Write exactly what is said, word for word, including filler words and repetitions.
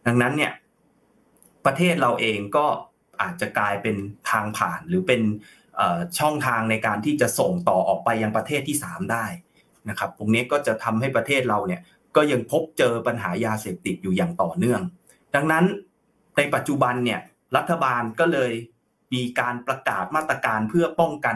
ดังนั้นเนี่ยประเทศเราเองก็อาจจะกลายเป็นทางผ่านหรือเป็นช่องทางในการที่จะส่งต่อออกไปยังประเทศที่สามได้นะครับตรงนี้ก็จะทำให้ประเทศเราเนี่ยก็ยังพบเจอปัญหายาเสพติดอยู่อย่างต่อเนื่องดังนั้นในปัจจุบันเนี่ยรัฐบาลก็เลยมีการประกาศมาตรการเพื่อป้องกัน